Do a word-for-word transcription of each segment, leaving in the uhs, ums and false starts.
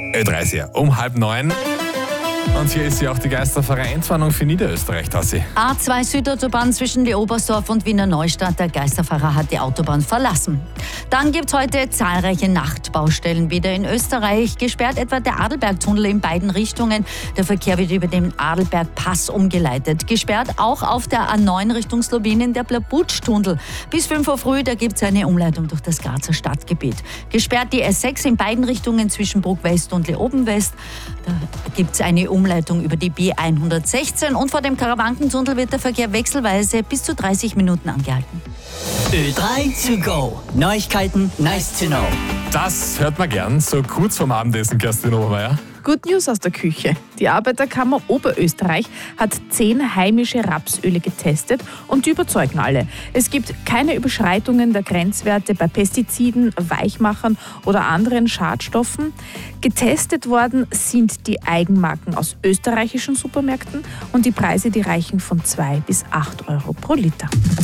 Ö drei um halb neun. Und hier ist ja auch die Geisterfahrer-Entwarnung für Niederösterreich, Tassi. A zwei Südautobahn zwischen Leobersdorf und Wiener Neustadt. Der Geisterfahrer hat die Autobahn verlassen. Dann gibt es heute zahlreiche Nachtbaustellen wieder in Österreich. Gesperrt etwa der Adelbergtunnel in beiden Richtungen. Der Verkehr wird über den Adelbergpass umgeleitet. Gesperrt auch auf der A neun Richtung Slowenien der Blabutsch-Tunnel. Bis fünf Uhr früh, da gibt es eine Umleitung durch das Grazer Stadtgebiet. Gesperrt die S sechs in beiden Richtungen zwischen Bruck West und Leoben West. Da gibt es eine Umleitung über die B hundertsechzehn und vor dem Karawankentunnel wird der Verkehr wechselweise bis zu dreißig Minuten angehalten. Ö drei to go. Neuigkeiten, nice to know. Das hört man gern, so kurz vorm Abendessen, Kerstin Obermeier. Good News aus der Küche. Die Arbeiterkammer Oberösterreich hat zehn heimische Rapsöle getestet und die überzeugen alle. Es gibt keine Überschreitungen der Grenzwerte bei Pestiziden, Weichmachern oder anderen Schadstoffen. Getestet worden sind die Eigenmarken aus österreichischen Supermärkten und die Preise, die reichen von zwei bis acht Euro pro Liter.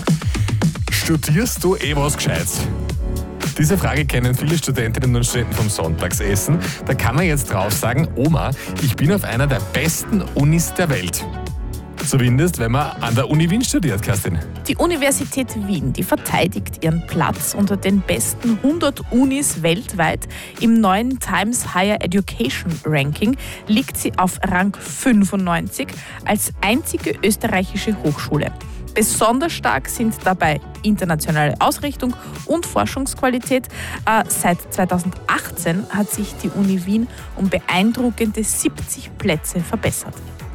Studierst du eh was Gescheites? Diese Frage kennen viele Studentinnen und Studenten vom Sonntagsessen. Da kann man jetzt drauf sagen, Oma, ich bin auf einer der besten Unis der Welt. Zumindest, wenn man an der Uni Wien studiert, Kerstin. Die Universität Wien, die verteidigt ihren Platz unter den besten hundert Unis weltweit. Im neuen Times Higher Education Ranking liegt sie auf Rang fünfundneunzig als einzige österreichische Hochschule. Besonders stark sind dabei internationale Ausrichtung und Forschungsqualität. Äh, seit zweitausendachtzehn hat sich die Uni Wien um beeindruckende siebzig Plätze verbessert.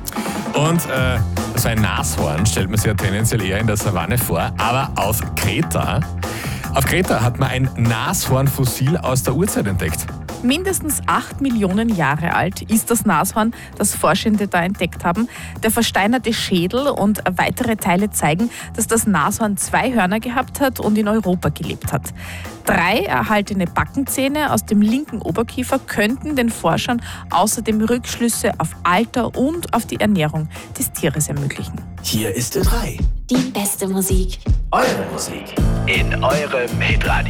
Und äh, so ein Nashorn stellt man sich ja tendenziell eher in der Savanne vor, aber auf Kreta. Auf Kreta hat man ein Nashornfossil aus der Urzeit entdeckt. Mindestens acht Millionen Jahre alt ist das Nashorn, das Forschende da entdeckt haben. Der versteinerte Schädel und weitere Teile zeigen, dass das Nashorn zwei Hörner gehabt hat und in Europa gelebt hat. Drei erhaltene Backenzähne aus dem linken Oberkiefer könnten den Forschern außerdem Rückschlüsse auf Alter und auf die Ernährung des Tieres ermöglichen. Hier ist Ö drei. Die beste Musik. Eure Musik. In eurem Hitradio.